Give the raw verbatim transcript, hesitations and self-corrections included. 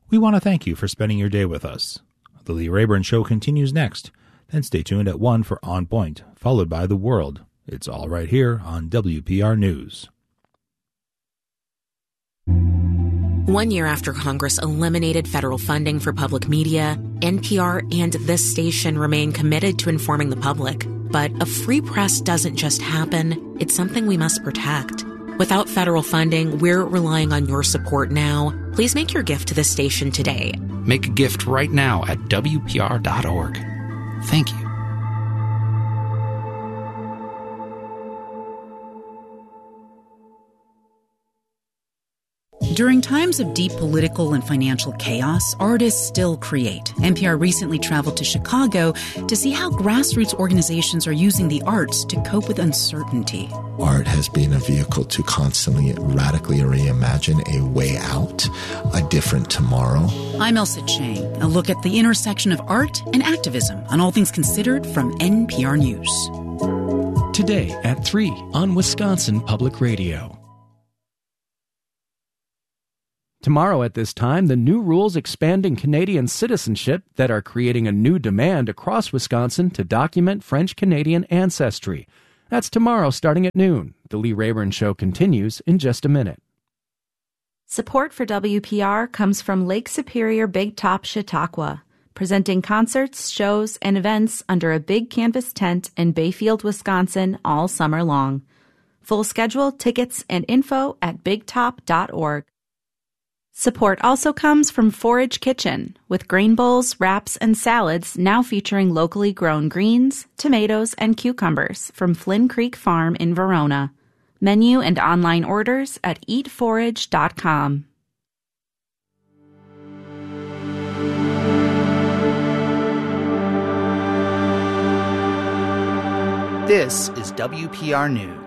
We want to thank you for spending your day with us. The Lee Rayburn Show continues next. Then stay tuned at one for On Point, followed by The World. It's all right here on W P R News. One year after Congress eliminated federal funding for public media, N P R and this station remain committed to informing the public. But a free press doesn't just happen. It's something we must protect. Without federal funding, we're relying on your support now. Please make your gift to this station today. Make a gift right now at W P R dot org. Thank you. During times of deep political and financial chaos, artists still create. N P R recently traveled to Chicago to see how grassroots organizations are using the arts to cope with uncertainty. Art has been a vehicle to constantly radically reimagine a way out, a different tomorrow. I'm Elsa Chang. A look at the intersection of art and activism on All Things Considered from N P R News. Today at three on Wisconsin Public Radio. Tomorrow at this time, the new rules expanding Canadian citizenship that are creating a new demand across Wisconsin to document French-Canadian ancestry. That's tomorrow starting at noon. The Lee Rayburn Show continues in just a minute. Support for W P R comes from Lake Superior Big Top Chautauqua, presenting concerts, shows, and events under a big canvas tent in Bayfield, Wisconsin all summer long. Full schedule, tickets, and info at big top dot org. Support also comes from Forage Kitchen, with grain bowls, wraps, and salads now featuring locally grown greens, tomatoes, and cucumbers from Flynn Creek Farm in Verona. Menu and online orders at eat forage dot com. This is W P R News.